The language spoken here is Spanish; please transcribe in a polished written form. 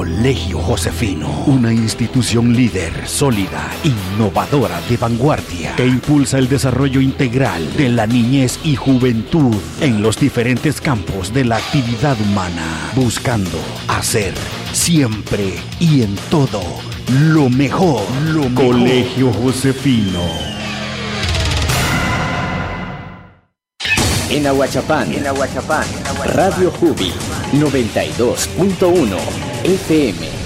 Colegio Josefino, una institución líder, sólida, innovadora, de vanguardia, que impulsa el desarrollo integral de la niñez y juventud en los diferentes campos de la actividad humana, buscando hacer siempre y en todo lo mejor. Colegio Josefino. En Ahuachapán, Radio Jubi 92.1 FM.